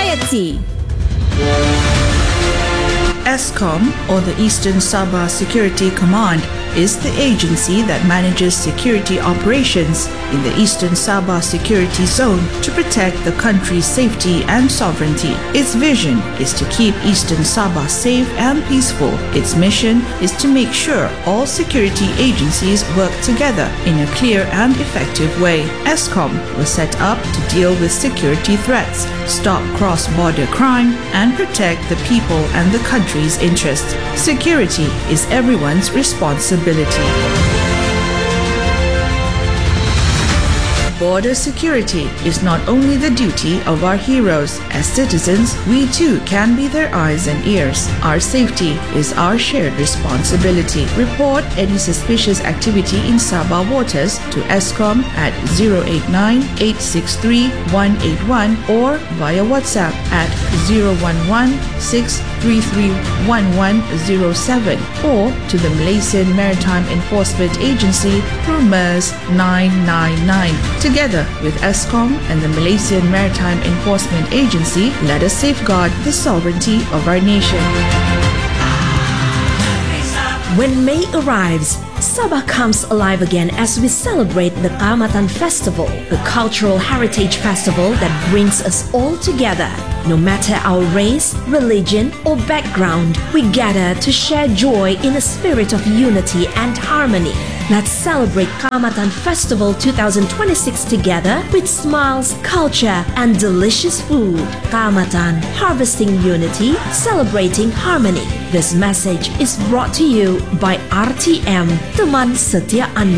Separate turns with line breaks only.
society.
ESCOM, or the Eastern Sabah Security Command, is the agency that manages security operations in the Eastern Sabah Security Zone to protect the country's safety and sovereignty. Its vision is to keep Eastern Sabah safe and peaceful. Its mission is to make sure all security agencies work together in a clear and effective way. ESCOM was set up to deal with security threats, stop cross-border crime, and protect the people and the country's interests. Security is everyone's responsibility. Border security is not only the duty of our heroes. As citizens, we too can be their eyes and ears. Our safety is our shared responsibility. Report any suspicious activity in Sabah waters to ESCOM at 089-863-181 or via WhatsApp at 011-633-1107 or to the Malaysian Maritime Enforcement Agency through MERS 999. Together with ESCOM and the Malaysian Maritime Enforcement Agency, let us safeguard the sovereignty of our nation.
When May arrives, Sabah comes alive again as we celebrate the Kaamatan Festival, the cultural heritage festival that brings us all together. No matter our race, religion, or background, we gather to share joy in a spirit of unity and harmony. Let's celebrate Kaamatan Festival 2026 together with smiles, culture, and delicious food. Kaamatan, harvesting unity, celebrating harmony. This message is brought to you by RTM, Teman Setia Anda.